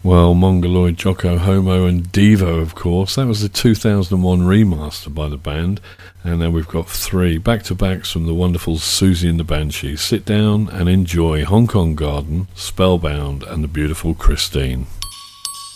Well, Mongoloid, Jocko Homo, and Devo, of course. That was the 2001 remaster by the band. And then we've got three back-to-backs from the wonderful Susie and the Banshees. Sit down and enjoy Hong Kong Garden, Spellbound, and the beautiful Christine.